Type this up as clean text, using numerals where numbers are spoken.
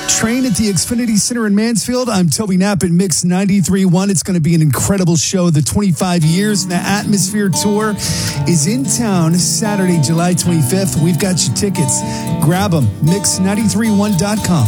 Train at the Xfinity Center in Mansfield. I'm Toby Knapp at Mix 93.1. It's going to be an incredible show. The 25 Years in the Atmosphere Tour is in town Saturday, July 25th. We've got your tickets. Grab them. Mix931.com.